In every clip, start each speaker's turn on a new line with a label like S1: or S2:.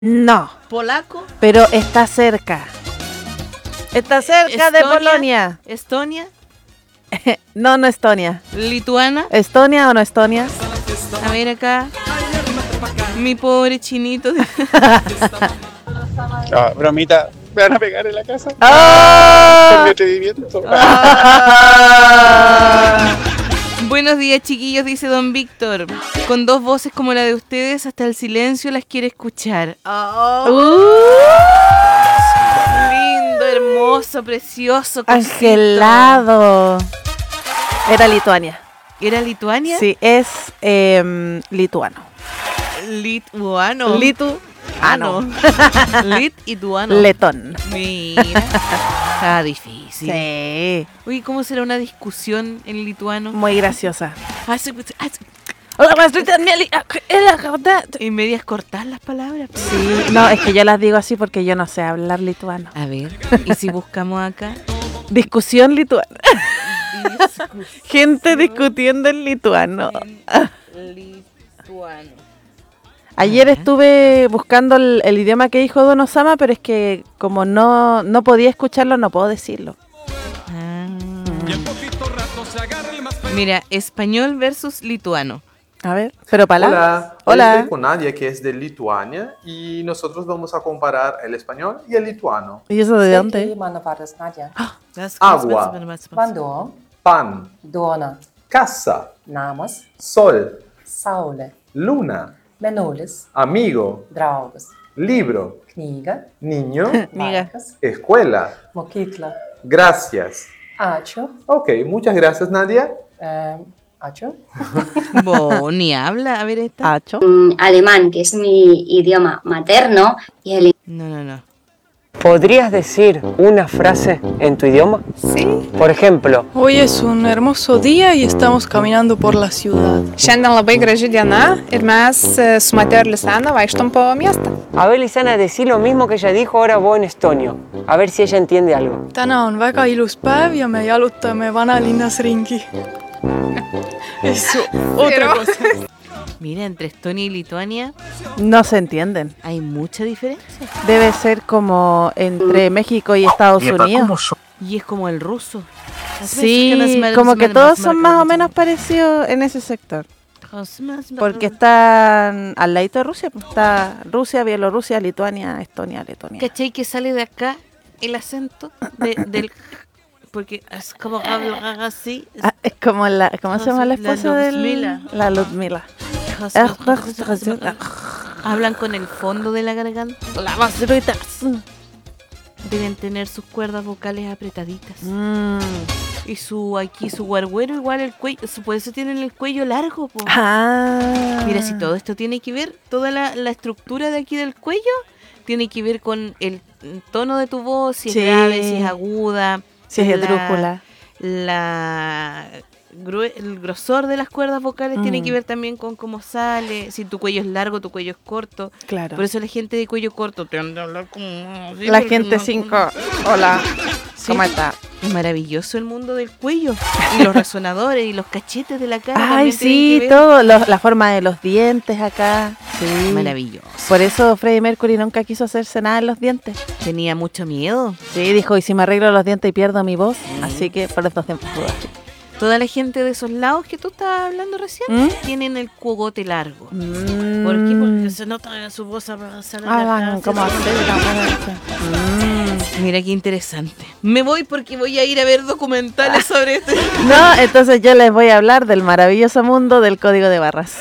S1: No,
S2: ¿Polaco?
S1: pero está cerca. Está cerca de
S2: Estonia.
S1: Polonia.
S2: ¿Estonia?
S1: No, no Estonia.
S2: ¿Lituana?
S1: ¿Estonia o no Estonia?
S2: A ver acá. Mi pobre chinito.
S3: No, bromita, me van a pegar en la casa por mi
S1: ¡Ah!
S3: atrevimiento.
S2: Buenos días, chiquillos, dice don Víctor. Con dos voces como la de ustedes, hasta el silencio las quiere escuchar. Lindo, hermoso, precioso. cosito.
S1: Angelado. Era Lituania.
S2: ¿Era Lituania?
S1: Sí, es lituano.
S2: Lituano.
S1: No.
S2: Lit y tuano.
S1: Letón.
S2: Mira. Está difícil.
S1: Sí,
S2: Oye, ¿cómo será una discusión en lituano?
S1: muy graciosa.
S2: En medias cortar las palabras.
S1: Sí, no, es que yo las digo así porque yo no sé hablar lituano.
S2: A ver, ¿y si buscamos acá?
S1: Discusión lituana. Gente discutiendo en lituano.
S2: Lituano.
S1: Ayer estuve buscando el idioma que dijo Don Osama, pero es que como no podía escucharlo, no puedo decirlo.
S2: Mira, español versus lituano.
S1: A ver, pero palabras.
S4: Hola, estoy con Nadia, que es de Lituania, y nosotros vamos a comparar el español y el lituano.
S1: ¿Y eso de dónde?
S4: Agua.
S5: Vanduo,
S4: Pan,
S5: Dona,
S4: casa,
S5: Namas,
S4: sol,
S5: Saule,
S4: luna,
S5: Menulis,
S4: amigo,
S5: Draugas,
S4: libro,
S5: Kniga,
S4: niño,
S1: Miga.
S5: Vargas,
S4: escuela.
S5: Mokykla,
S4: Gracias.
S5: Acho,
S4: Ok, muchas gracias, Nadia.
S5: Acho,
S2: Ni habla. A ver esta.
S1: Hacho.
S6: Alemán, que es mi idioma materno, y el
S2: No.
S7: ¿Podrías decir una frase en tu idioma?
S2: Sí.
S7: Por ejemplo,
S8: Hoy es un hermoso día y estamos caminando por la ciudad.
S9: Šiandien labai graži diena ir mes su Mateo ir Lisana vaikštom po miestą.
S7: a ver, Lisana, decí lo mismo que ella dijo ahora vos en estonio. A ver si ella entiende algo.
S8: Täna on väga ilus päev ja me jalutame vanalinnas ringi. Eso, otra cosa.
S2: Mira, entre Estonia y Lituania
S1: No se entienden.
S2: hay mucha diferencia.
S1: Debe ser como entre México y Estados Unidos.
S2: Y es como el ruso.
S1: Sí, como que todos son más o menos parecidos en ese sector. Porque están al ladito de Rusia. Pues está Rusia, Bielorrusia, Lituania, Estonia, Letonia.
S2: ¿Cachai que sale de acá el acento del... Porque es como así.
S1: Ah, es como ¿cómo se llama la
S2: La
S1: esposa de
S2: Ludmila.
S1: la Ludmila?
S2: Hablan con el fondo de la garganta. Deben tener sus cuerdas vocales apretaditas. Y su guarguero igual el cuello. Por eso tienen el cuello largo, po.
S1: Ah.
S2: Mira, si todo esto tiene que ver, toda la estructura de aquí del cuello tiene que ver con el tono de tu voz, si es
S1: Sí.
S2: grave, si es aguda.
S1: Si es esdrújula.
S2: El grosor de las cuerdas vocales tiene que ver también con cómo sale, si tu cuello es largo, tu cuello es corto.
S1: Claro.
S2: Por eso la gente de cuello corto tiende a hablar como así,
S1: La
S2: porque
S1: gente
S2: no-
S1: 5. Hola.
S2: Sí.
S1: ¿Cómo está?
S2: Es maravilloso el mundo del cuello y los resonadores y los cachetes de la cara.
S1: Ay,
S2: también tienen
S1: sí,
S2: que ver.
S1: todo. La forma de los dientes acá. Sí.
S2: Maravilloso.
S1: Por eso Freddie Mercury nunca quiso hacerse nada en los dientes.
S2: Tenía mucho miedo.
S1: Sí, dijo, y si me arreglo los dientes y pierdo mi voz. Así que por eso siempre pudo.
S2: Toda la gente de esos lados que tú estabas hablando recién tienen el cogote largo. ¿Por qué? Porque se nota su voz
S1: ¿Cómo
S2: Mira qué interesante. Me voy porque voy a ir a ver documentales sobre esto.
S1: No, entonces yo les voy a hablar del maravilloso mundo del código de barras.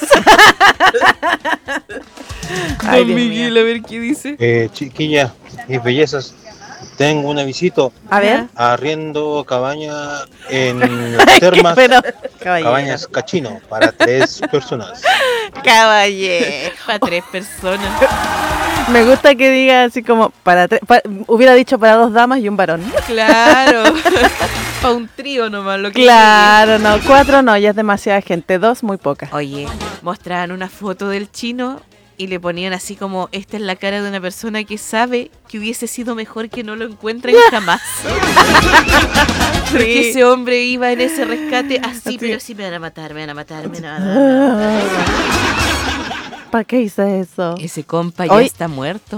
S1: Ay,
S2: Don
S1: Dios
S2: Miguel,
S1: mío.
S2: a ver qué dice.
S10: Chiquilla y bellezas, tengo una visita.
S1: A ver.
S10: Arriendo cabaña en las termas,
S1: Pero,
S10: cabañas cachino, para 3 personas.
S1: caballero.
S2: Para 3 personas.
S1: Me gusta que diga así como hubiera dicho para 2 damas y un varón.
S2: Claro. Para un trío nomás lo que
S1: Claro, no, 4 no, ya es demasiada gente, 2 muy poca.
S2: Oye, mostraban una foto del chino y le ponían así como, esta es la cara de una persona que sabe que hubiese sido mejor que no lo encuentren jamás. Porque ese hombre iba en ese rescate así, pero sí me van a matar, me van a matar, me van a matar.
S1: ¿Para qué hice eso?
S2: Ese compa ya está muerto.